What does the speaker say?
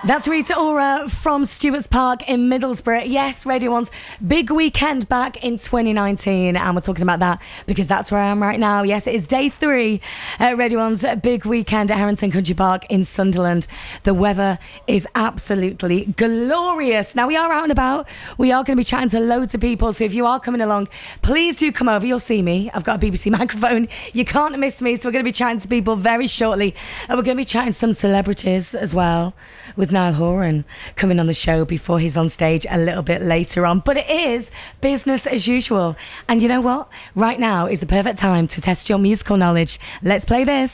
That's Rita Ora from Stewart's Park in Middlesbrough. Yes, Radio 1's big weekend back in 2019. And we're talking about that because that's where I am right now. Yes, it is day 3 at Radio 1's big weekend at Harrington Country Park in Sunderland. The weather is absolutely glorious. Now, we are out and about. We are going to be chatting to loads of people. So if you are coming along, please do come over. You'll see me. I've got a BBC microphone. You can't miss me. So we're going to be chatting to people very shortly. And we're going to be chatting to some celebrities as well, with Niall Horan coming on the show before he's on stage a little bit later on. But it is business as usual. And you know what? Right now is the perfect time to test your musical knowledge. Let's play this.